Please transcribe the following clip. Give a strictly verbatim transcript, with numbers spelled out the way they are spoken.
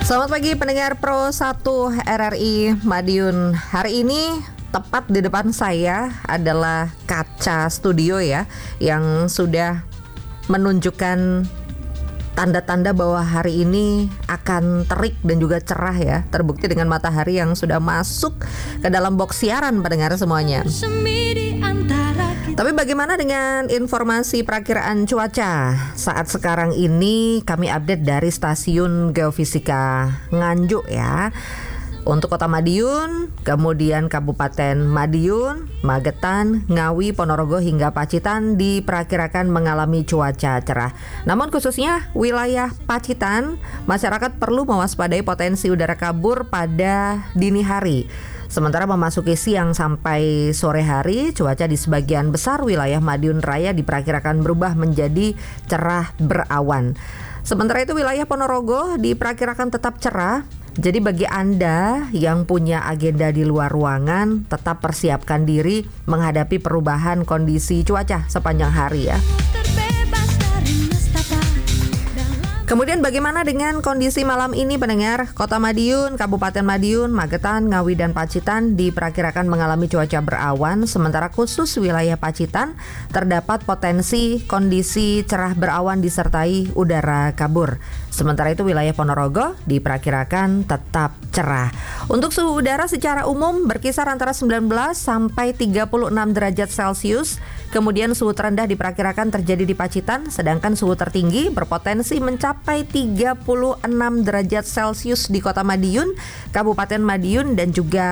Selamat pagi pendengar Pro satu R R I Madiun. Hari ini tepat di depan saya adalah kaca studio ya, yang sudah menunjukkan tanda-tanda bahwa hari ini akan terik dan juga cerah ya. Terbukti dengan matahari yang sudah masuk ke dalam box siaran pendengar semuanya. Tapi bagaimana dengan informasi perakiraan cuaca? Saat sekarang ini kami update dari Stasiun Geofisika Nganjuk ya. Untuk Kota Madiun, kemudian Kabupaten Madiun, Magetan, Ngawi, Ponorogo hingga Pacitan diperkirakan mengalami cuaca cerah. Namun khususnya wilayah Pacitan, masyarakat perlu mewaspadai potensi udara kabur pada dini hari. Sementara memasuki siang sampai sore hari, cuaca di sebagian besar wilayah Madiun Raya diperkirakan berubah menjadi cerah berawan. Sementara itu wilayah Ponorogo diperkirakan tetap cerah. Jadi bagi Anda yang punya agenda di luar ruangan, tetap persiapkan diri menghadapi perubahan kondisi cuaca sepanjang hari ya. Kemudian bagaimana dengan kondisi malam ini pendengar? Kota Madiun, Kabupaten Madiun, Magetan, Ngawi dan Pacitan diperkirakan mengalami cuaca berawan. Sementara khusus wilayah Pacitan terdapat potensi kondisi cerah berawan disertai udara kabur. Sementara itu wilayah Ponorogo diperkirakan tetap cerah. Untuk suhu udara secara umum berkisar antara sembilan belas sampai tiga puluh enam derajat Celcius. Kemudian suhu terendah diperkirakan terjadi di Pacitan, sedangkan suhu tertinggi berpotensi mencapai tiga puluh enam derajat Celcius di Kota Madiun, Kabupaten Madiun dan juga